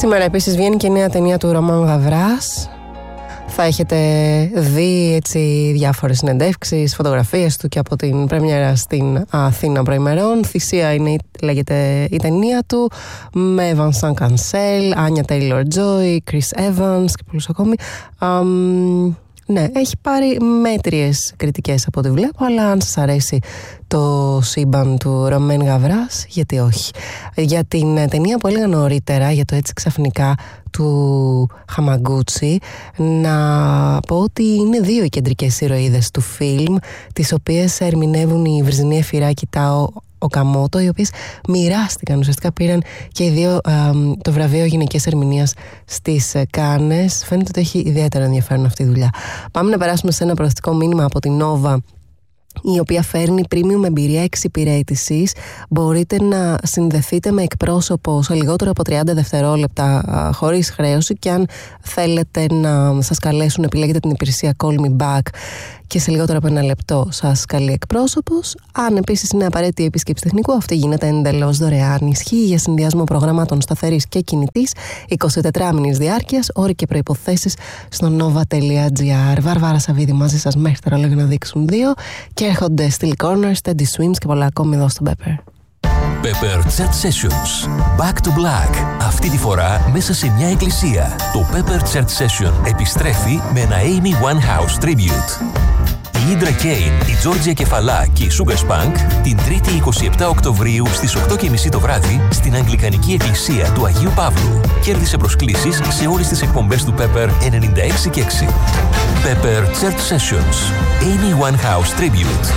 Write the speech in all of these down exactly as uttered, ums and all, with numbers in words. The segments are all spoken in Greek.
Σήμερα επίσης βγαίνει και η νέα ταινία του Ρωμάν Γαβράς. Θα έχετε δει έτσι διάφορες συνεντεύξεις, φωτογραφίες του και από την πρεμιέρα στην Αθήνα προημερών. Θυσία είναι, λέγεται η ταινία του, με Vincent Cancel, Anya Taylor-Joy, Chris Evans και πολλούς ακόμη. Um, ναι, έχει πάρει μέτριες κριτικές από ό,τι βλέπω, αλλά αν σας αρέσει το σύμπαν του Ρωμάν Γαβράς, γιατί όχι. Για την ταινία που έλεγα νωρίτερα, για το έτσι ξαφνικά του Χαμαγκούτσι, να πω ότι είναι δύο οι κεντρικές ηρωίδες του φιλμ, τις οποίες ερμηνεύουν η Βιρζινία Φιράκη Τάο Οκαμότο, οι οποίες μοιράστηκαν, ουσιαστικά πήραν και οι δύο α, το βραβείο γυναικείας ερμηνείας στις Κάνες. Φαίνεται ότι έχει ιδιαίτερο ενδιαφέρον αυτή η δουλειά. Πάμε να περάσουμε σε ένα προωθητικό μήνυμα από την Nova, η οποία φέρνει premium εμπειρία εξυπηρέτησης. Μπορείτε να συνδεθείτε με εκπρόσωπο σε λιγότερο από τριάντα δευτερόλεπτα χωρίς χρέωση, και αν θέλετε να σας καλέσουν επιλέγετε την υπηρεσία Call Me Back και σε λιγότερο από ένα λεπτό σας καλεί εκπρόσωπος. Αν επίσης είναι απαραίτητη η επίσκεψη τεχνικού, αυτή γίνεται εντελώς δωρεάν. Ισχύει για συνδυασμό προγραμμάτων σταθερής και κινητής, εικοσιτετράμηνης διάρκειας, όροι και προϋποθέσεις στο nova τελεία gr. Βάρβαρα Σαββίδη μαζί σας μέχρι τώρα, λέγω να δείξουν δύο, και έρχονται Steel Corners, Teddy Swims και πολλά ακόμη εδώ στο Pepper. Pepper Chat Sessions Back to Black. Αυτή τη φορά μέσα σε μια εκκλησία. Το Pepper Chat Session επιστρέφει με ένα Amy Winehouse Tribute. Η Indra Kane, η Georgia Κεφαλά και η Sugar Spunk την Τρίτη εικοστή εβδόμη Οκτωβρίου στις οκτώ και μισή το βράδυ στην Αγγλικανική Εκκλησία του Αγίου Παύλου. Κέρδισε προσκλήσεις σε όλες τις εκπομπές του Pepper ενενήντα έξι και έξι. Pepper Church Sessions Amy Winehouse Tribute.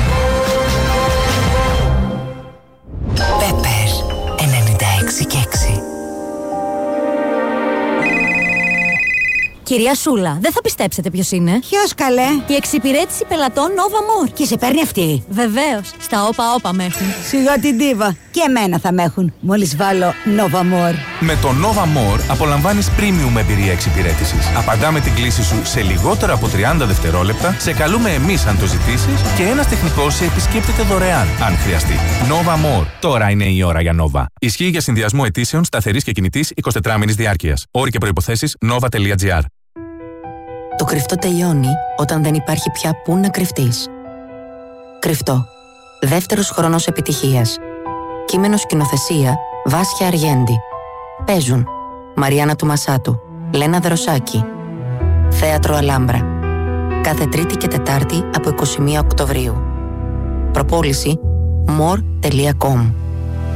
Pepper ενενήντα έξι και έξι. Κυρία Σούλα, δεν θα πιστέψετε ποιος είναι. Ποιος, καλέ? Η εξυπηρέτηση πελατών Nova More. Και σε παίρνει αυτή? Βεβαίως. Στα όπα-όπα με έχουν. Σιγά την ντίβα. Και εμένα θα με έχουν. Μόλις βάλω Nova More. Με το Nova More απολαμβάνεις premium εμπειρία εξυπηρέτησης. Απαντάμε την κλήση σου σε λιγότερο από τριάντα δευτερόλεπτα, σε καλούμε εμείς αν το ζητήσεις και ένας τεχνικός σε επισκέπτεται δωρεάν αν χρειαστεί. Nova More. Τώρα είναι η ώρα για Nova. Ισχύει για συνδυασμό αιτήσεων σταθερής και κινητής εικοσιτετράμηνης διάρκειας. Όροι και προϋποθέσεις nova τελεία gr. Το κρυφτό τελειώνει όταν δεν υπάρχει πια πού να κρυφτείς. Κρυφτό. Δεύτερος χρόνος επιτυχίας. Κείμενο σκηνοθεσία Βάσια Αργέντη. Παίζουν Μαριάννα Τουμασάτου, Λένα Δροσάκη. Θέατρο Αλάμπρα. Κάθε Τρίτη και Τετάρτη από είκοσι μία Οκτωβρίου. Προπόληση more τελεία com.